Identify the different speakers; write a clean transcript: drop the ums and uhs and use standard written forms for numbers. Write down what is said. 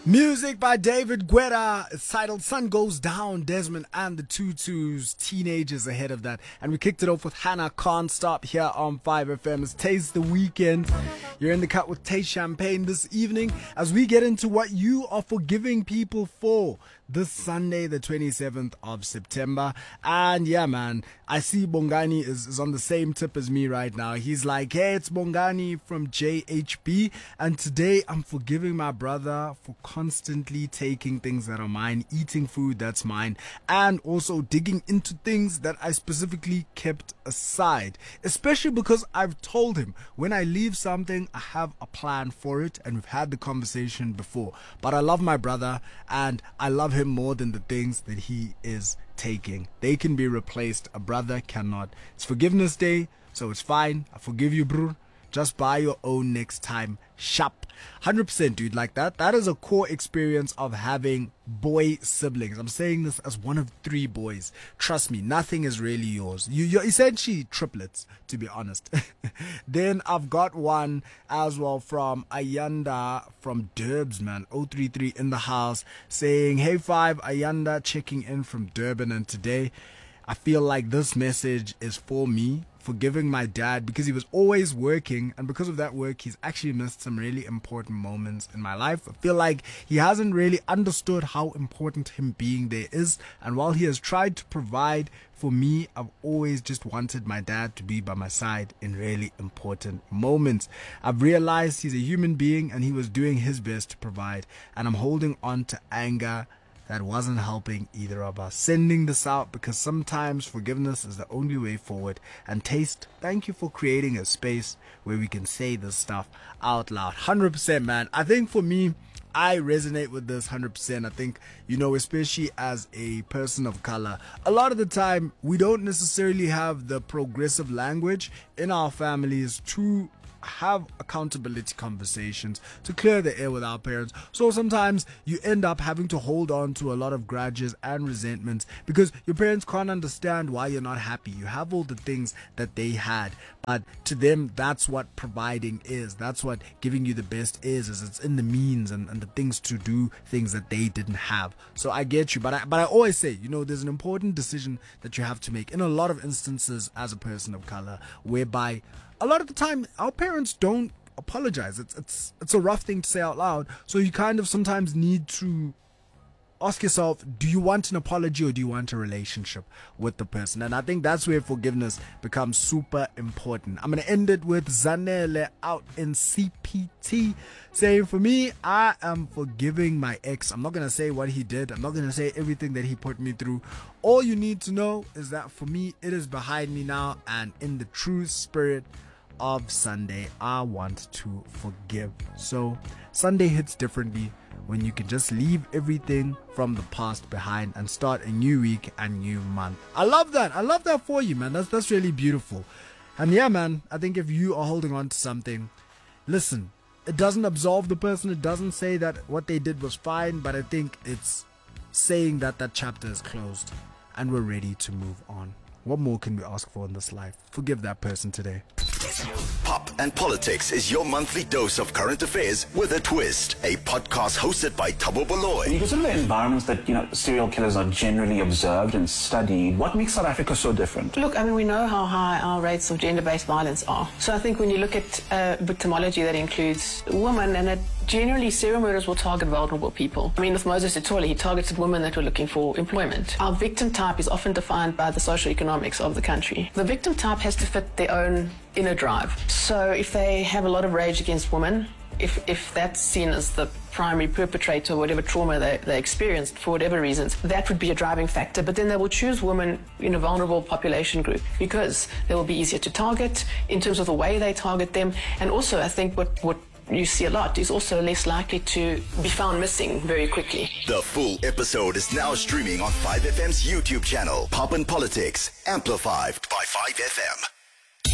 Speaker 1: Music by David Guetta. It's titled Sun Goes Down. Desmond and the Tutus, Teenagers ahead of that. And we kicked it off with Hannah Can't Stop here on 5FM. It's Taste the Weekend. You're in the cut with Taste Champagne this evening as we get into what you are forgiving people for this Sunday, the 27th of September. And yeah, man, I see Bongani is on the same tip as me right now. He's like, hey, it's Bongani from JHB. And today I'm forgiving my brother for constantly taking things that are mine, eating food that's mine, and also digging into things that I specifically kept aside. Especially because I've told him when I leave something, I have a plan for it, and we've had the conversation before. But I love my brother, and I love him more than the things that he is taking. They can be replaced. A brother cannot. It's Forgiveness Day, so it's fine. I forgive you, bro. Just buy your own next time. Shop. 100%, dude. Like that. That is a core experience of having boy siblings. I'm saying this as one of 3 boys. Trust me, nothing is really yours. You're essentially triplets, to be honest. Then I've got one as well from Ayanda from Durbs, man. 033 in the house saying, hey 5, Ayanda checking in from Durban, and today I feel like this message is for me, forgiving my dad because he was always working, and because of that work he's actually missed some really important moments in my life. I feel like he hasn't really understood how important him being there is, and while he has tried to provide for me, I've always just wanted my dad to be by my side in really important moments. I've realized he's a human being and he was doing his best to provide, and I'm holding on to anger that wasn't helping either of us. Sending this out because sometimes forgiveness is the only way forward. And Taste, thank you for creating a space where we can say this stuff out loud. 100%, man. I think for me, I resonate with this 100%. I think, especially as a person of color, a lot of the time we don't necessarily have the progressive language in our families to have accountability conversations, to clear the air with our parents. So sometimes you end up having to hold on to a lot of grudges and resentments because your parents can't understand why you're not happy. You have all the things that they had, but to them that's what providing is. That's what giving you the best is it's in the means and the things to do things that they didn't have. So I get you, but I always say, there's an important decision that you have to make in a lot of instances as a person of color, whereby a lot of the time our parents don't apologize. It's a rough thing to say out loud. So you kind of sometimes need to ask yourself, do you want an apology or do you want a relationship with the person? And I think that's where forgiveness becomes super important. I'm going to end it with Zanele out in CPT saying, for me, I am forgiving my ex. I'm not going to say what he did. I'm not going to say everything that he put me through. All you need to know is that for me, it is behind me now, and in the true spirit of Sunday, I want to forgive. So Sunday hits differently when you can just leave everything from the past behind and start a new week and new month. I love that. I love that for you, man. That's really beautiful. And yeah, man, I think if you are holding on to something, listen, it doesn't absolve the person. It doesn't say that what they did was fine, but I think it's saying that that chapter is closed and we're ready to move on. What more can we ask for in this life? Forgive that person today.
Speaker 2: Pop and Politics is your monthly dose of current affairs with a twist. A podcast hosted by Thabo Baloy.
Speaker 3: You consider the environments that, serial killers are generally observed and studied. What makes South Africa so different?
Speaker 4: Look, we know how high our rates of gender-based violence are. So I think when you look at victimology, that includes women, and generally serial murderers will target vulnerable people. With Moses Etoli, he targeted women that were looking for employment. Our victim type is often defined by the socioeconomics of the country. The victim type has to fit their own inner drive. So if they have a lot of rage against women, if that's seen as the primary perpetrator, whatever trauma they experienced for whatever reasons, that would be a driving factor. But then they will choose women in a vulnerable population group because they will be easier to target in terms of the way they target them. And also I think what you see a lot is also less likely to be found missing very quickly.
Speaker 2: The full episode is now streaming on 5FM's YouTube channel. Pop and Politics, amplified by 5FM.